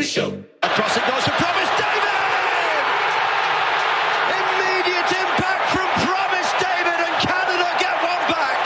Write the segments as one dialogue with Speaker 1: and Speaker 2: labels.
Speaker 1: Show. Across it goes for Promise David! Immediate impact from Promise David, and Canada get one back.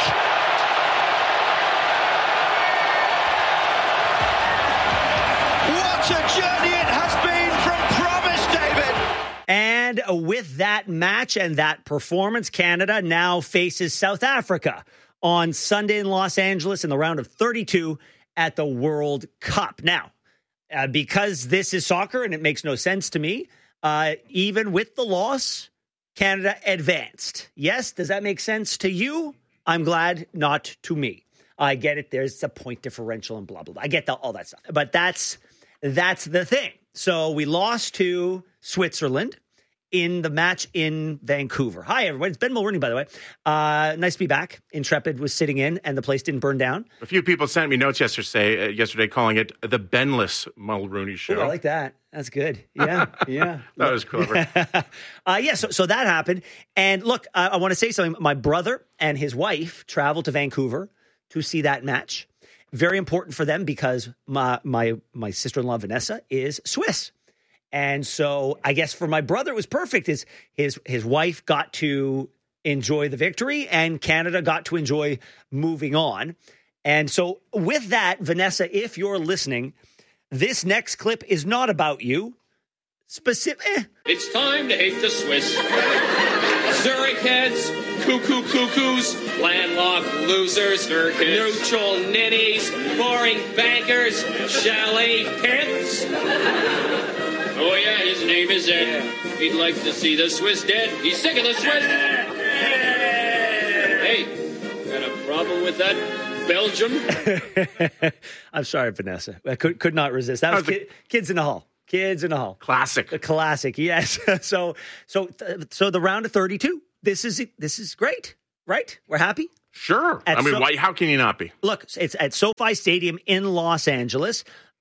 Speaker 1: What a journey it has been from Promise David.
Speaker 2: And with that match and that performance, Canada now faces South Africa on Sunday in Los Angeles in the round of 32 at the World Cup. Now, because this is soccer and it makes no sense to me, even with the loss, Canada advanced. Yes, does that make sense to you? I'm glad not to me. I get it. There's a point differential and blah, blah, blah. I get all that stuff. But that's the thing. So we lost to Switzerland in the match in Vancouver. Hi, everyone. It's Ben Mulroney, by the way. Nice to be back. Intrepid was sitting in, and the place didn't burn down.
Speaker 3: A few people sent me notes yesterday calling it the Benless Mulroney Show.
Speaker 2: Ooh, I like that. That's good. Yeah, yeah.
Speaker 3: That was clever.
Speaker 2: So that happened. And look, I want to say something. My brother and his wife traveled to Vancouver to see that match. Very important for them because my sister-in-law, Vanessa, is Swiss. And so I guess for my brother, it was perfect. His wife got to enjoy the victory and Canada got to enjoy moving on. And so with that, Vanessa, if you're listening, this next clip is not about you.
Speaker 4: It's time to hate the Swiss. Zurich heads, cuckoos, landlocked losers, neutral ninnies, boring bankers, chalet pimps. Oh, yeah, his name is Ed. He'd like to see the Swiss dead. He's sick of the Swiss. Hey, got a problem with that, Belgium?
Speaker 2: I'm sorry, Vanessa. I could not resist. That was Kids in the Hall. Kids in the Hall.
Speaker 3: Classic.
Speaker 2: A classic, yes. So the round of 32. This is great, right? We're happy?
Speaker 3: Sure. How can you not be?
Speaker 2: Look, it's at SoFi Stadium in Los Angeles.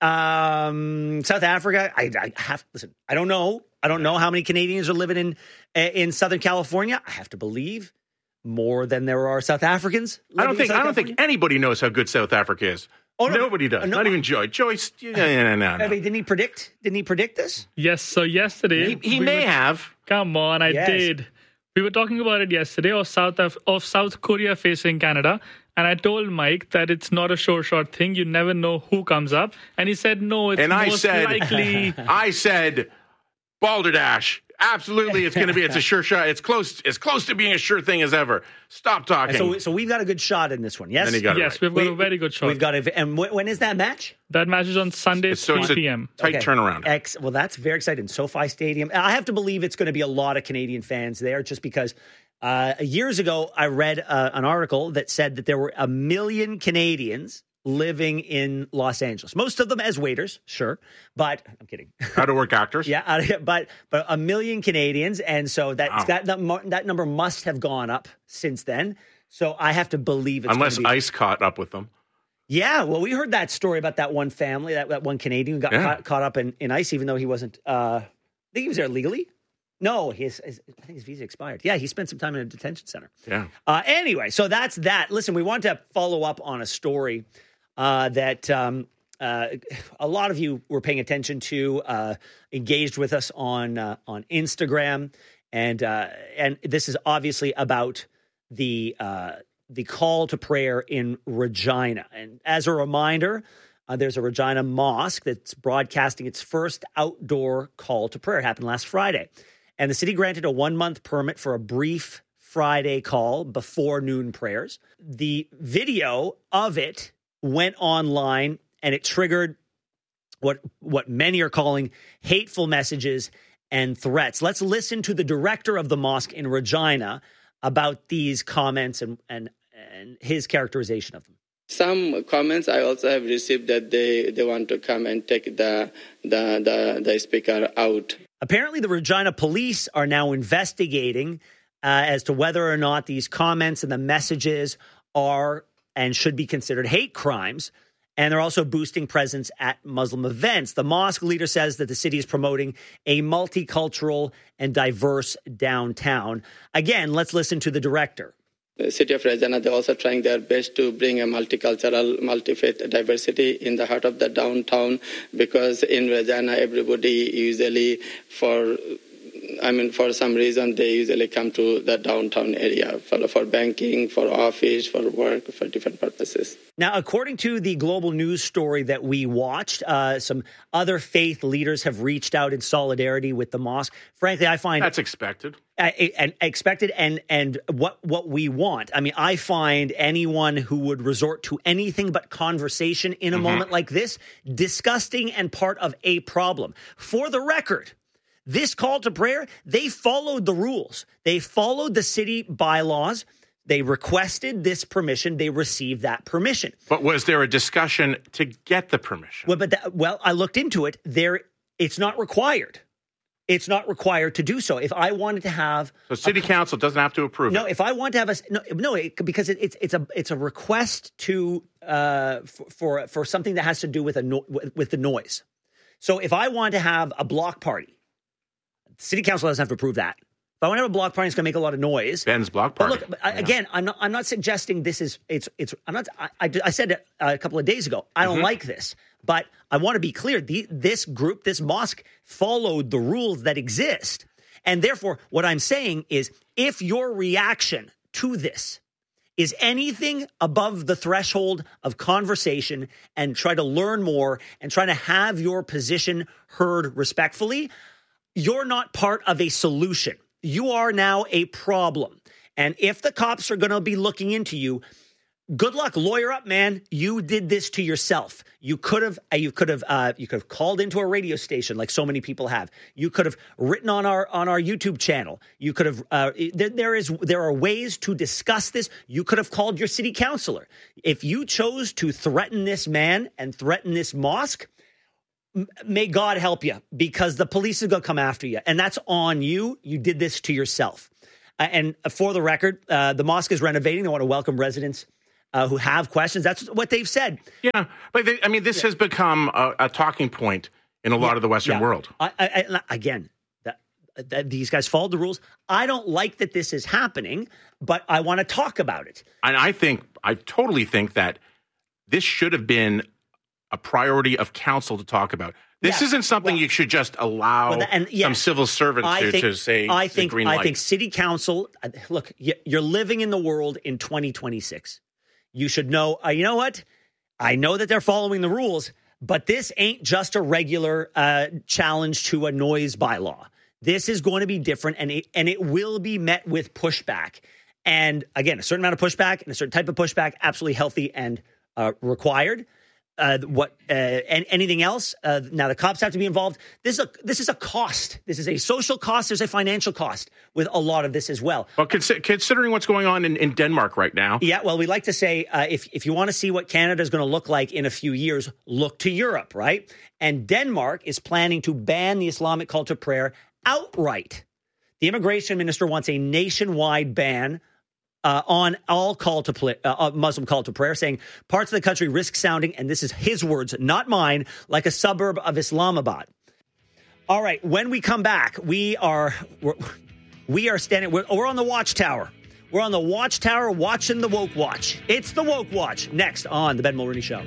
Speaker 2: South Africa, listen, I don't know how many Canadians are living in Southern California. I have to believe more than there are South Africans.
Speaker 3: I don't think anybody knows how good South Africa is. Oh, no. Nobody does. No. Not even Joy. Joyce, no.
Speaker 2: I mean, didn't he predict this?
Speaker 5: Yes. So yesterday
Speaker 3: he may have.
Speaker 5: Come on, I did. We were talking about it yesterday of South Korea facing Canada. And I told Mike that it's not a sure shot thing. You never know who comes up. And he said, no, it's likely.
Speaker 3: I said, balderdash. Absolutely, it's a sure shot. It's close to being a sure thing as ever. Stop talking.
Speaker 2: So we've got a good shot in this one, yes?
Speaker 5: We've got a very good shot.
Speaker 2: And when is that match?
Speaker 5: That match is on Sunday, 3 p.m.
Speaker 3: Tight turnaround.
Speaker 2: Well, that's very exciting. SoFi Stadium. I have to believe it's going to be a lot of Canadian fans there just because years ago I read an article that said that there were 1 million Canadians living in Los Angeles. Most of them as waiters, sure. But I'm kidding.
Speaker 3: Out-of-work actors.
Speaker 2: Yeah, but 1 million Canadians. And so that number must have gone up since then. So I have to believe it's
Speaker 3: unless ICE caught up with them.
Speaker 2: Yeah, well, we heard that story about that one family, that one Canadian who got caught up in ICE, even though he wasn't, I think he was there legally. No, I think his visa expired. Yeah, he spent some time in a detention center.
Speaker 3: Yeah.
Speaker 2: Anyway, so that's that. Listen, we want to follow up on a story that a lot of you were paying attention to, engaged with us on Instagram, and this is obviously about the call to prayer in Regina. And as a reminder, there's a Regina mosque that's broadcasting its first outdoor call to prayer. It happened last Friday, and the city granted a 1-month permit for a brief Friday call before noon prayers. The video of it went online and it triggered what many are calling hateful messages and threats. Let's listen to the director of the mosque in Regina about these comments and his characterization of them.
Speaker 6: Some comments I also have received that they want to come and take the speaker out.
Speaker 2: Apparently, the Regina police are now investigating as to whether or not these comments and the messages are and should be considered hate crimes. And they're also boosting presence at Muslim events. The mosque leader says that the city is promoting a multicultural and diverse downtown. Again, let's listen to the director.
Speaker 6: The city of Regina, they're also trying their best to bring a multicultural, multi-faith diversity in the heart of the downtown, because in Regina, everybody usually for some reason, they usually come to the downtown area for banking, for office, for work, for different purposes.
Speaker 2: Now, according to the global news story that we watched, some other faith leaders have reached out in solidarity with the mosque. Frankly, I find
Speaker 3: that's expected.
Speaker 2: Expected and what we want. I mean, I find anyone who would resort to anything but conversation in a moment like this disgusting and part of a problem. For the record, this call to prayer, they followed the rules. They followed the city bylaws. They requested this permission. They received that permission.
Speaker 3: But was there a discussion to get the permission?
Speaker 2: Well, I looked into it. It's not required. It's not required to do so. If I wanted to have,
Speaker 3: so city council doesn't have to approve.
Speaker 2: No, if I want to have because it's a request to for something that has to do with the noise. So if I want to have a block party, city council doesn't have to approve that. If I want to have a block party, it's going to make a lot of noise.
Speaker 3: Ben's block party.
Speaker 2: But look, again, I'm not suggesting this is I said it a couple of days ago. I don't like this, but I want to be clear. This group, this mosque, followed the rules that exist, and therefore, what I'm saying is, if your reaction to this is anything above the threshold of conversation and try to learn more and try to have your position heard respectfully, you're not part of a solution. You are now a problem. And if the cops are going to be looking into you, good luck, lawyer up, man. You did this to yourself. You could have called into a radio station like so many people have. You could have written on our YouTube channel. You could have. There are ways to discuss this. You could have called your city councilor. If you chose to threaten this man and threaten this mosque, may God help you, because the police is going to come after you. And that's on you. You did this to yourself. And for the record, the mosque is renovating. They want to welcome residents who have questions. That's what they've said.
Speaker 3: Yeah. But this has become a talking point in a lot of the Western world.
Speaker 2: Again, these guys followed the rules. I don't like that this is happening, but I want to talk about it. And
Speaker 3: I totally think that this should have been a priority of council to talk about. This isn't something you should just allow some civil servant to say green light.
Speaker 2: I think city council, look, you're living in the world in 2026. You should know, you know what? I know that they're following the rules, but this ain't just a regular challenge to a noise bylaw. This is going to be different, and it will be met with pushback. And again, a certain amount of pushback and a certain type of pushback, absolutely healthy and required. Anything else? Now the cops have to be involved. This is a cost. This is a social cost. There's a financial cost with a lot of this as well.
Speaker 3: Well, considering what's going on in Denmark right now.
Speaker 2: Yeah, well, we like to say if you want to see what Canada is going to look like in a few years, look to Europe, right? And Denmark is planning to ban the Islamic call to prayer outright. The immigration minister wants a nationwide ban on all Muslim call to prayer, saying parts of the country risk sounding, and this is his words, not mine, like a suburb of Islamabad. All right, when we come back, we are standing. We're on the watchtower. We're on the watchtower watching the Woke Watch. It's the Woke Watch next on the Ben Mulroney Show.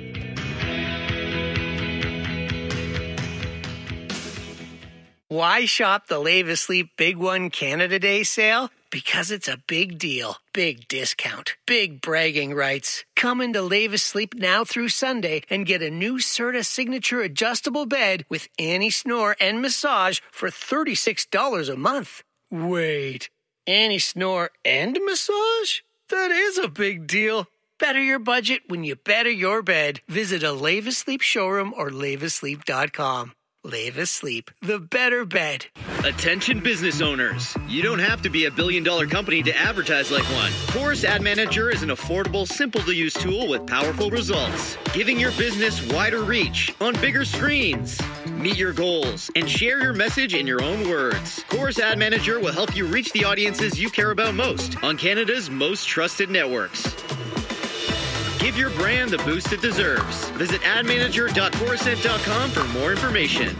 Speaker 7: Why shop the Live Asleep Big One Canada Day sale? Because it's a big deal, big discount, big bragging rights. Come into Live Asleep now through Sunday and get a new Serta Signature adjustable bed with anti-snore and massage for $36 a month. Wait, anti-snore and massage? That is a big deal. Better your budget when you better your bed. Visit a Live Asleep showroom or liveasleep.com. Live Asleep, the better bed.
Speaker 8: Attention business owners. You don't have to be a billion-dollar company to advertise like one. Chorus Ad Manager is an affordable, simple-to-use tool with powerful results, giving your business wider reach on bigger screens. Meet your goals and share your message in your own words. Chorus Ad Manager will help you reach the audiences you care about most on Canada's most trusted networks. Give your brand the boost it deserves. Visit admanager.corusent.com for more information.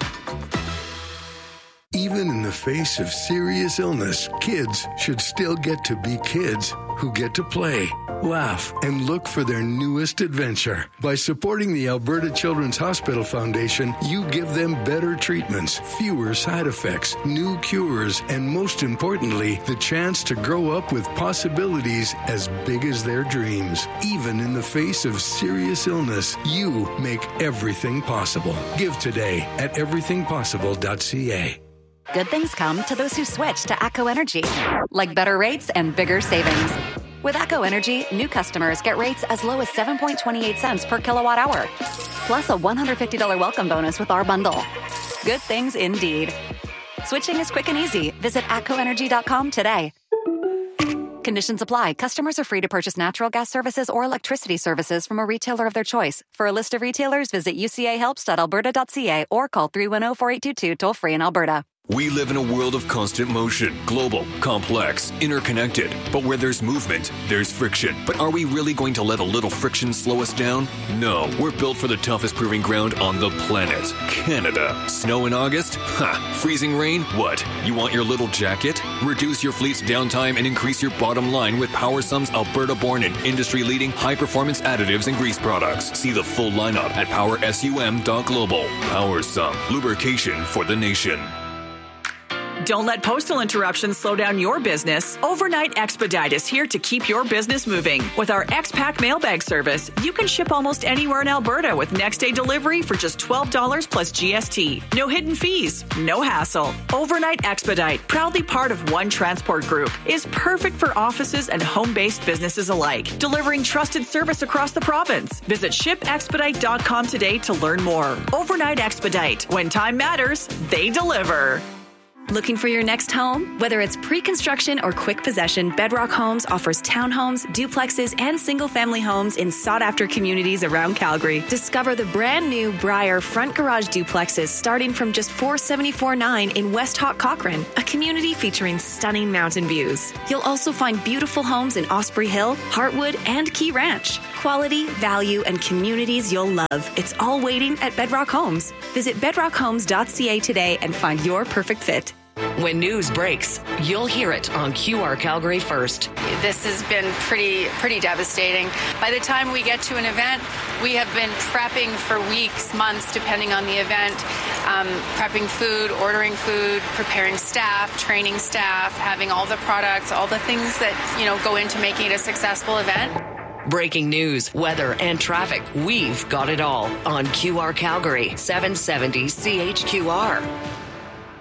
Speaker 9: Even in the face of serious illness, kids should still get to be kids. who get to play, laugh, and look for their newest adventure. By supporting the Alberta Children's Hospital Foundation, you give them better treatments, fewer side effects, new cures, and most importantly, the chance to grow up with possibilities as big as their dreams. Even in the face of serious illness, you make everything possible. Give today at everythingpossible.ca.
Speaker 10: Good things come to those who switch to ATCO Energy, like better rates and bigger savings. With ATCO Energy, new customers get rates as low as 7.28 cents per kilowatt hour, plus a $150 welcome bonus with our bundle. Good things indeed. Switching is quick and easy. Visit atcoenergy.com today. Conditions apply. Customers are free to purchase natural gas services or electricity services from a retailer of their choice. For a list of retailers, visit ucahelps.alberta.ca or call 310-4822 toll-free in Alberta.
Speaker 11: We live in a world of constant motion, global, complex, interconnected. But where there's movement, there's friction. But are we really going to let a little friction slow us down? No. We're built for the toughest proving ground on the planet, Canada. Snow in August? Ha! Freezing rain? What? You want your little jacket? Reduce your fleet's downtime and increase your bottom line with PowerSum's Alberta-born and industry-leading high-performance additives and grease products. See the full lineup at powersum.global. PowerSum, lubrication for the nation.
Speaker 12: Don't let postal interruptions slow down your business. Overnight Expedite is here to keep your business moving. With our X-Pack mailbag service, you can ship almost anywhere in Alberta with next-day delivery for just $12 plus GST. No hidden fees, no hassle. Overnight Expedite, proudly part of One Transport Group, is perfect for offices and home-based businesses alike, delivering trusted service across the province. Visit shipexpedite.com today to learn more. Overnight Expedite. When time matters, they deliver.
Speaker 13: Looking for your next home? Whether it's pre-construction or quick possession, Bedrock Homes offers townhomes, duplexes, and single-family homes in sought-after communities around Calgary. Discover the brand-new Briar front garage duplexes starting from just $474.9 in West Hawk Cochrane, a community featuring stunning mountain views. You'll also find beautiful homes in Osprey Hill, Heartwood, and Key Ranch. Quality, value, and communities you'll love. It's all waiting at Bedrock Homes. Visit bedrockhomes.ca today and find your perfect fit.
Speaker 14: When news breaks, you'll hear it on QR Calgary First.
Speaker 15: This has been pretty devastating. By the time we get to an event, we have been prepping for weeks, months, depending on the event, prepping food, ordering food, preparing staff, training staff, having all the products, all the things that, go into making it a successful event.
Speaker 14: Breaking news, weather, and traffic. We've got it all on QR Calgary, 770 CHQR.